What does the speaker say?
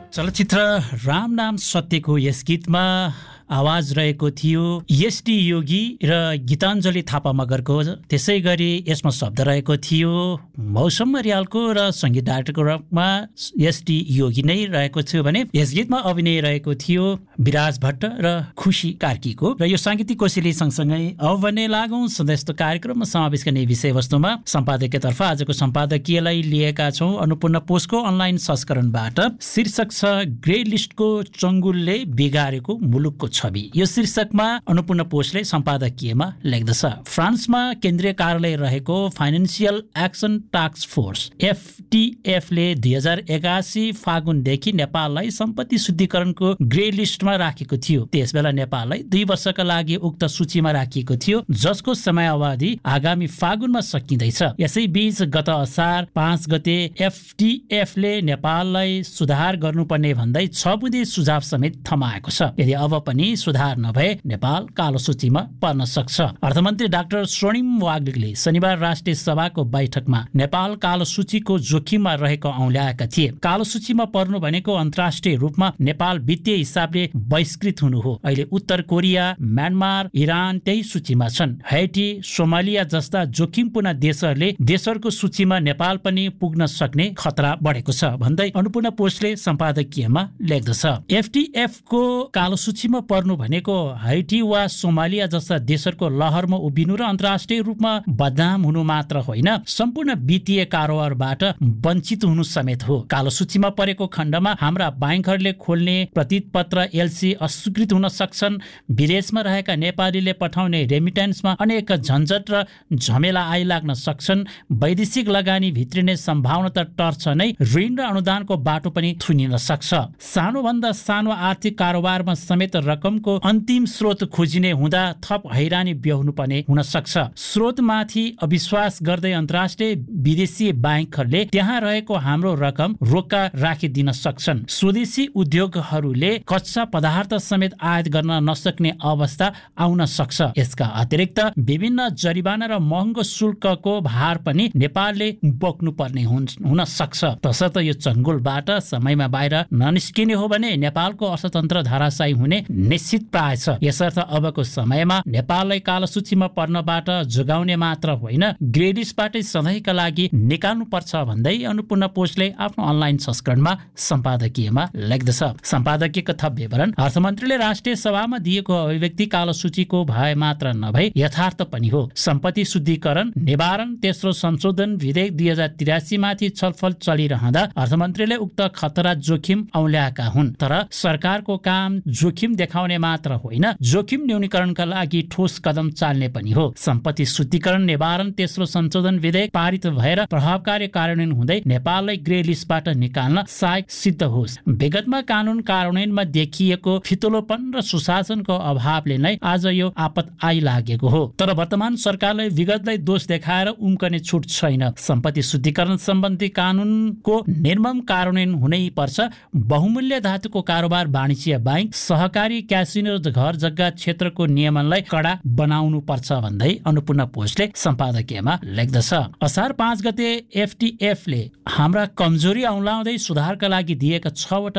चलचित्र राम नाम सत्यको यस गीतमा आवाज रहेको थियो एसडी योगी र गीताञ्जली थापा मगरको। त्यसै गरी यसमा शब्द रहेको थियो मौसम रियालको र सङ्गीत डाइरेक्टरको रूपमा एसडी योगी नै रहेको थियो भने यस गीतमा अभिनय रहेको थियो विराज भट्ट र खुसी कार्कीको। र यो साङ्गीतिक कोसेली सँगसँगै अब भने लागौँ सधैँ कार्यक्रममा समावेश गर्ने विषयवस्तुमा। सम्पादकीयतर्फ आजको सम्पादकीयलाई लिएका छौँ अन्नपूर्ण पोस्टको अनलाइन संस्करणबाट। शीर्षक छ ग्रे लिस्टको चङ्गुलले बिगारेको मुलुकको छवि। यो शीर्षकमा अन्नपूर्ण पोस्टले सम्पादकीयमा लेख्दछ, फ्रान्समा केन्द्रीय कार्यालय रहेको फाइनेन्सियल एक्सन टास्क फोर्स एफटीएफले 2081 फागुनदेखि नेपाललाई सम्पत्ति शुद्धिकरणको ग्रे लिस्टमा राखेको थियो। त्यसबेला नेपाललाई 2 वर्षका लागि उक्त सूचीमा राखिएको थियो, जसको समयावधि आगामी फागुनमा सकिँदैछ। यसै बीच गत असार 5 गते एफटीएफले नेपाललाई सुधार गर्नुपर्ने भन्दै 6 बुँदे सुझाव समेत थमाएको छ। यदि अब पनि सुधार नभए नेपाल कालो सूचीमा पर्न सक्छ। अर्थमन्त्री डाक्टर स्वर्णिम वाग्लेले शनिबार राष्ट्रिय सभाको बैठकमा नेपाल कालो सूचीको जोखिममा रहेको औल्याएका थिए। कालो सूचीमा पर्नु भनेको अन्तर्राष्ट्रिय रूपमा नेपाल वित्तीय हिसाबले बहिष्कृत हुनु हो। अहिले उत्तर कोरिया, म्यानमार, इरान त्यही सूचीमा छन्। हैटी, सोमालिया जस्ता जोखिमपूर्ण देशहरूले देशहरूको सूचीमा नेपाल पनि पुग्न सक्ने खतरा बढेको छ भन्दै अन्नपूर्ण पोस्टले सम्पादकीयमा लेख्दछ। एफटीएफको कालो सूचीमा पर्नु भनेको हैटी वा सोमालिया जस्ता देशहरूको लहरमा उभिनु र अन्तर्राष्ट्रिय रूपमा बदनाम हुनु मात्र होइन, सम्पूर्ण वित्तीय कारोबारबाट वञ्चित हुनु समेत हो। कालो सूचीमा परेको खण्डमा हाम्रा बैंकहरूले खोल्ने प्रतिपत्र एलसी अस्वीकृत हुन सक्छन्। विदेशमा रहेका नेपालीले पठाउने रेमिटेन्समा अनेक झन्झट र झमेला आइलाग्न सक्छन्। वैदेशिक लगानी भित्रिने सम्भावना त टर्छ नै, ऋण र अनुदानको बाटो पनि थुनिन सक्छ। सानोभन्दा सानो आर्थिक कारोबारमा समेत रकमको अन्तिम स्रोत खोजिने हुँदा थप हैरानी ब्याउनु पर्ने हुन सक्छ। स्रोतमाथि अविश्वास गर्दै अन्तर्राष्ट्रिय विदेशी बैंकहरूले त्यहाँ रहेको हाम्रो रकम रोक्का राखिदिन सक्छन्। स्वदेशी उद्योगहरूले कच्चा पदार्थ समेत आयात गर्न नसक्ने अवस्था आउन सक्छ। यसका अतिरिक्त विभिन्न जरिवाना र महँगो शुल्कको भार पनि नेपालले बोक्नु पर्ने हुन सक्छ। तसर्थ यो चङ्गुलबाट समयमा बाहिर ननिस्किने हो भने नेपालको अर्थतन्त्र धराशायी हुने निश्चित प्राय छ। यसर्थ अबको समयमा नेपाललाई कालो सूचीमा पर्नबाट जोगाउने मात्र होइन, ग्रे लिस्टबाटै सधैँका लागि निकाल्नु पर्छ भन्दै अन्नपूर्ण पोस्टले आफ्नो अनलाइन संस्करणमा सम्पादकीयमा लेख्दछ। सम्पादकीयको थप विवरण, अर्थमन्त्रीले राष्ट्रिय सभामा दिएको अभिव्यक्ति कालो सूचीको भए मात्र नभई यथार्थ पनि हो। सम्पत्ति शुद्धिकरण निवारण तेस्रो संशोधन विधेयक 2083 माथि छलफल चलिरहँदा अर्थमन्त्रीले उक्त खतरा जोखिम औल्याएका हुन्। तर सरकारको काम जोखिम देखाउने मात्र होइन, जोखिम न्यूनीकरणका लागि ठोस कदम चाल्ने पनि हो। सम्पत्ति शुद्धिकरण निवारण तेस्रो संशोधन विधेयक पारित भएर प्रभावकारी कार्यान्वयन हुँदै नेपाललाई ग्रे लिस्टबाट निकाल्न सहायक सिद्ध होस्। विगतमा कानुन कार्यान्वयनमा देखिएको फितलोपन र सुशासनको अभावले नै आज यो आपत आइलागेको हो। तर वर्तमान सरकारलाई विगतलाई दोष देखाएर उम्कने छुट छैन। सम्पत्ति शुद्धिकरण सम्बन्धी कानुनको निर्मम कार्यान्वयन हुनै पर्छ। बहुमूल्य धातुको कारोबार, वाणिज्य बैंक, सहकारी, क्यासिनो र घर जग्गा क्षेत्रको नियमनलाई कडा बनाउनु पर्छ भन्दै अन्नपूर्ण पोस्टले सम्पादकीयमा लेख्दछ। असार 5 गते एफटीएफले हाम्रा कमजोरी औँलाउँदै सुधारका लागि दिएका 6वटा